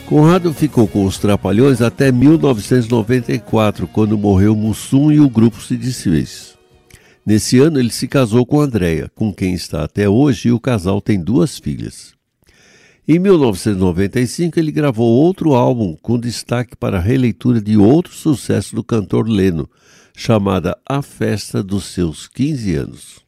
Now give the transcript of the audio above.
Conrado ficou com os Trapalhões até 1994, quando morreu Mussum e o grupo se desfez. Nesse ano ele se casou com Andréia, com quem está até hoje, e o casal tem 2 filhas. Em 1995 ele gravou outro álbum com destaque para a releitura de outro sucesso do cantor Leno, chamada A Festa dos Seus 15 Anos.